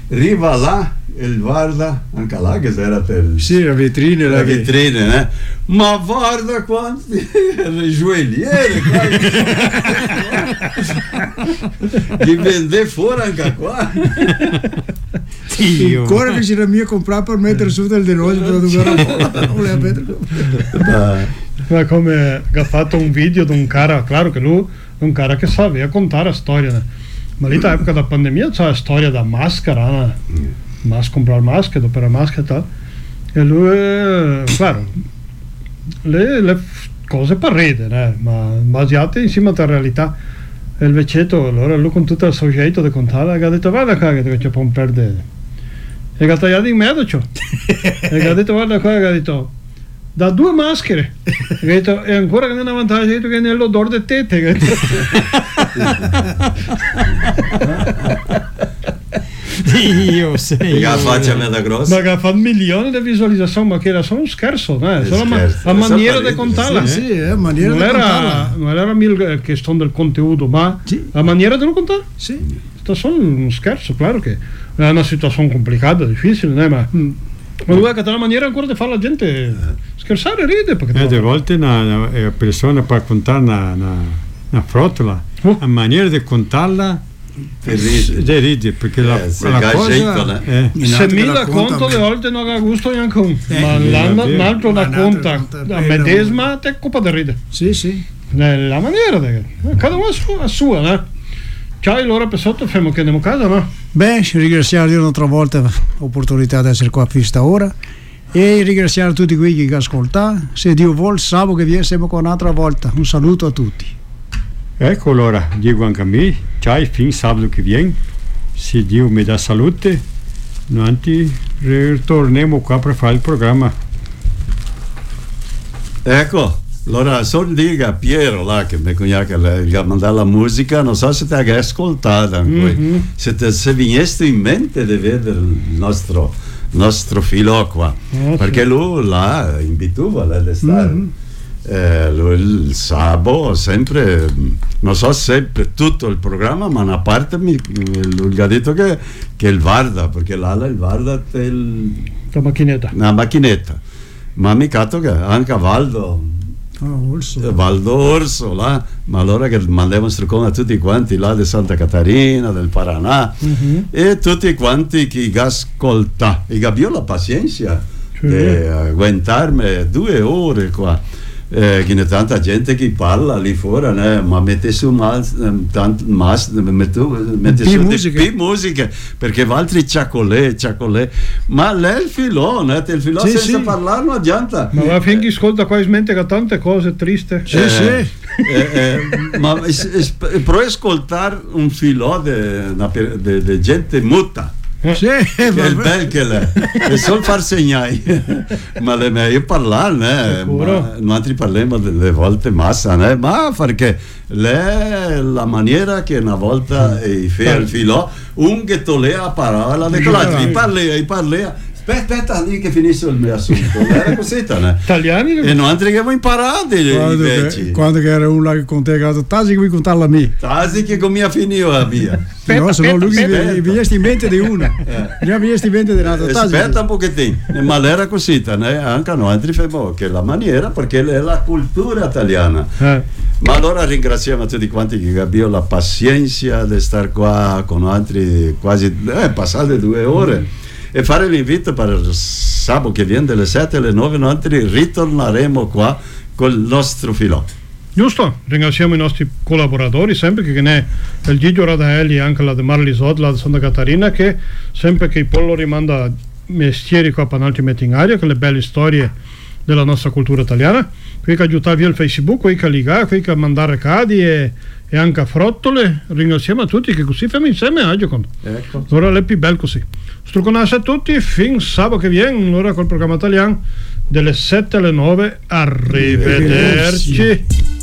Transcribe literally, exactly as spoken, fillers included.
arriva là e guarda anche là che era per sì, la vetrina, la vetrina, eh? Ma guarda quanti gioielliere li vende fuori anche qua. Dio. Ancora che c'era mia comprare per mettere su del denaro per non ma come ha fatto un video di un cara, claro che lui è un cara che sapeva contare la storia, né? Ma lì all'epoca della pandemia c'è la storia da maschera, né? Mas comprare maschere, dopo la maschera e tal, e lui, claro, le, le cose per ridere, eh? Ma basate insieme alla realtà. E il vecchietto, allora lui con tutto il soggetto di contare ha detto guarda qua che c'è un perdere e ha tagliato in mezzo ciò e ha detto guarda qua che ha detto da due maschere e ha detto e ancora che non è un vantaggio che nell'odore di tette Dio sei la faccia mezza grossa ma che ha fatto milioni di visualizzazioni ma che era solo un scherzo no? Solo scherzo. la maniera di contarla sì, sì, eh, maniera non, di era, contarla. non era mil questione del contenuto ma sì. La maniera di non contare sì. È solo uno scherzo, claro che è una situazione complicata, difficile, né? Ma mm. ma lui ha una maniera ancora di fare la gente scherzare e ridere perché eh, a volte una, una persona può contare una, una, una frottola uh. a maniera di contarla di ridere perché la, eh, la cosa eh. Se mi la conto le volte non ha gusto neanche un eh. ma l'altro l'altro la conta la medesima te colpa di ridere sì sì la maniera di, cada uno a sua né? Ciao, allora per sotto fermo che andiamo a casa, no? Beh, ringraziare Dio un'altra volta l'opportunità di essere qua a questa ora e ringraziare tutti quelli che ascoltano. Se Dio vuole, sabato che viene siamo qua un'altra volta. Un saluto a tutti. Ecco allora, dico anche a me, ciao, fin sabato che viene, se Dio mi dà salute, noi ritorniamo qua per fare il programma. Ecco. Allora, solo dica a Piero là che mi cognaca che mandare la musica, non so se ti hai ascoltato, mm-hmm. se ti se vigneste in mente di vedere il nostro, nostro filo qua, oh, perché sì. Lui là in Bituva l'estate, mm-hmm. eh, lui il sabato sempre, non so se per tutto il programma, ma una parte mi, lui ha detto che, che il Varda, perché là il Varda è il, la macchinetta, una macchinetta, ma mi cato che anche a Valdo. Oh, Orso. Valdo Orso là, ma allora che mandiamo strucone a tutti quanti là di Santa Catarina, del Paraná mm-hmm. e tutti quanti che ascolta e che abbiamo la pazienza sì. Di aguantarmi due ore qua eh, che c'è tanta gente che parla lì fuori né? Ma mette su mas, tant, mas, mette, mette più su musica. Più musica perché altri ciacolè, ciacolè ma lei il filò, né? Il filò sì, senza sì. Parlare non adianta ma va finché ascolta qua smente che tante cose triste sì, eh, sì. Eh, eh, ma però ascoltare un filò di gente muta sì, che è il bel che è e solo far segnare ma le meglio parlare né? Ma altri parliamo delle volte massa né? Ma perché le, la maniera che una volta i fa il filò un che tolea la parola di l'altro parla parla aspetta, aspetta lì che finisce il mio assunto era così né? Italiani e non altri che abbiamo imparato quando, che, quando che era uno che contava Tasi che vuoi contarla a me Tasi che come ha finito la mia aspetta, no, sono lui che mi viene in mente di una mi viene in mente di un'altra Tasi aspetta un pochettino ma l'era così né? Anche noi altri famo che la maniera perché è la cultura italiana eh. Ma allora ringraziamo a tutti quanti che abbiamo la pazienza di stare qua con altri quasi eh, passate due ore mm. E fare l'invito per sabato che viene dalle sette alle nove noi ritorneremo qua col nostro filò. Giusto, ringraziamo i nostri collaboratori sempre che ne è il Gigio Radaelli e anche la De Marlisot, la di Santa Catarina che sempre che il Pollo rimanda mestieri qua per altri metti in aria con le belle storie della nostra cultura italiana, qui che aiutare via il Facebook, qui che ligare, qui che mandare cadi e, e anche a frottole, ringraziamo a tutti che così facciamo insieme a Agio ecco. Ora è più bello così. Struconasse a tutti, fin sabato che viene, ora col programma italiano, delle sette alle nove, arrivederci.